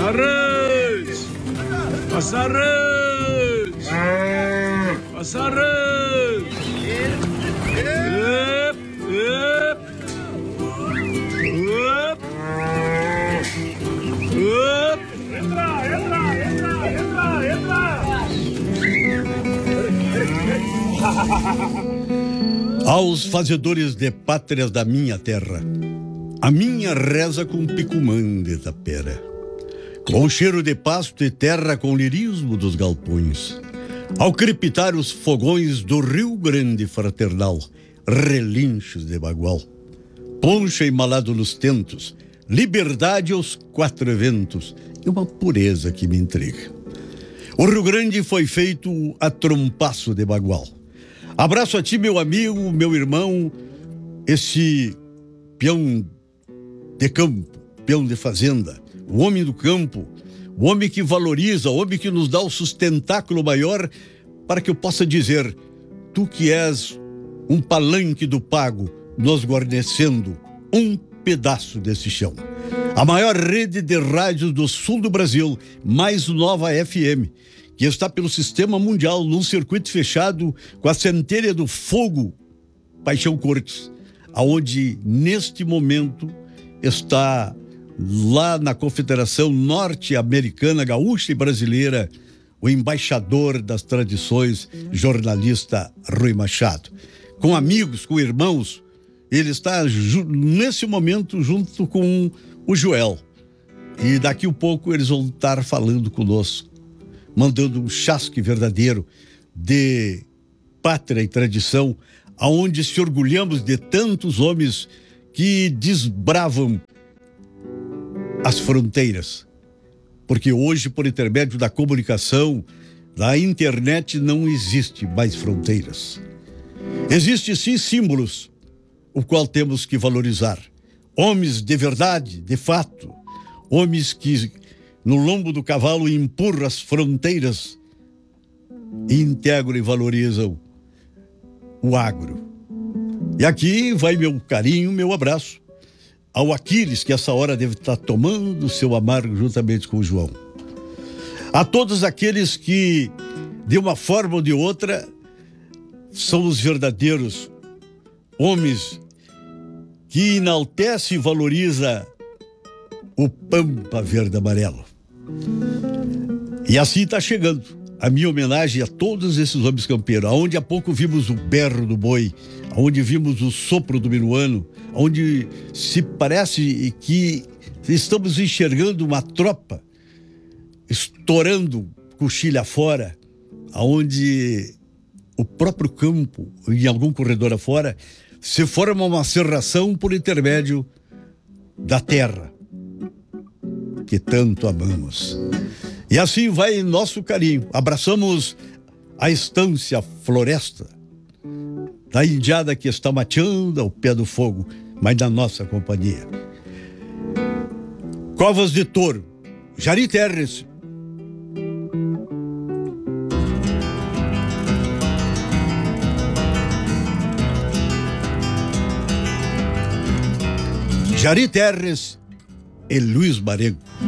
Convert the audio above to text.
Passarres! Passarres! Passarres! Ep, ep! Ep! Ep! Aos fazedores de pátrias da minha terra, a minha reza com picumã de tapera, com cheiro de pasto e terra com lirismo dos galpões, ao crepitar os fogões do Rio Grande fraternal, relinchos de bagual, poncha embalado nos tentos, liberdade aos quatro ventos e uma pureza que me intriga. O Rio Grande foi feito a trompaço de bagual. Abraço a ti, meu amigo, meu irmão, esse peão de campo, peão de fazenda, o homem do campo, o homem que valoriza, o homem que nos dá o sustentáculo maior para que eu possa dizer, tu que és um palanque do pago, nos guarnecendo um pedaço desse chão. A maior rede de rádios do sul do Brasil, mais nova FM, que está pelo sistema mundial num circuito fechado com a centelha do fogo Paixão Cortes, aonde neste momento está lá na Confederação Norte-Americana, Gaúcha e Brasileira, o embaixador das tradições, jornalista Rui Machado. Com amigos, com irmãos, ele está nesse momento junto com o Joel. E daqui a pouco eles vão estar falando conosco, mandando um chasque verdadeiro de pátria e tradição, aonde se orgulhamos de tantos homens que desbravam as fronteiras. Porque hoje, por intermédio da comunicação, da internet, não existe mais fronteiras. Existem sim símbolos, o qual temos que valorizar. Homens de verdade, de fato, homens que no lombo do cavalo empurram as fronteiras e integram e valorizam o agro. E aqui vai meu carinho, meu abraço ao Aquiles, que essa hora deve estar tomando seu amargo juntamente com o João. A todos aqueles que, de uma forma ou de outra, são os verdadeiros homens que enaltece e valoriza o Pampa Verde e Amarelo. E assim está chegando a minha homenagem a todos esses homens campeiros, aonde há pouco vimos o berro do boi, aonde vimos o sopro do minuano, onde se parece que estamos enxergando uma tropa estourando coxilha fora, aonde o próprio campo, em algum corredor afora, se forma uma serração por intermédio da terra que tanto amamos. E assim vai nosso carinho. Abraçamos a estância floresta da indiada que está mateando ao pé do fogo, mas da nossa companhia. Covas de Touro, Jari Terres. Jari Terres e Luiz Marenco.